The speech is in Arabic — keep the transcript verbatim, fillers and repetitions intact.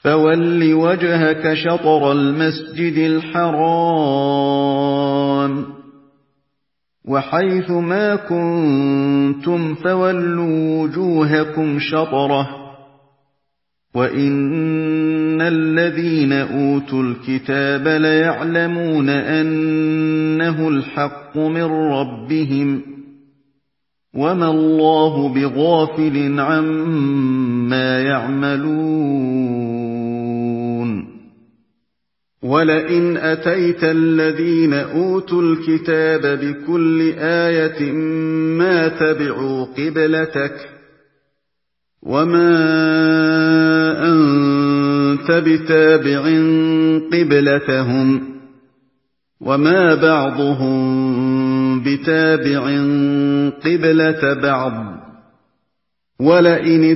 فَوَلِّ وَجْهَكَ شَطْرَ الْمَسْجِدِ الْحَرَامِ ۖ وَحَيْثُ مَا كُنتُمْ فَوَلُّوا وُجُوهَكُمْ شَطْرَهُ ۗ وَإِنَّ الَّذِينَ أُوتُوا الْكِتَابَ لَيَعْلَمُونَ أَنَّهُ الْحَقُّ مِن رَّبِّهِمْ ۗ وَمَا اللَّهُ بِغَافِلٍ عَمَّا يَعْمَلُونَ وَلَئِنْ أَتَيْتَ الَّذِينَ أُوتُوا الْكِتَابَ بِكُلِّ آيَةٍ مَّا تَبِعُوا قِبْلَتَكَ ۚ وَمَا أَنتَ بِتَابِعٍ قِبْلَتَهُمْ ۚ وَمَا بَعْضُهُم بِتَابِعٍ قِبْلَةَ بَعْضٍ ۚ وَلَئِنِ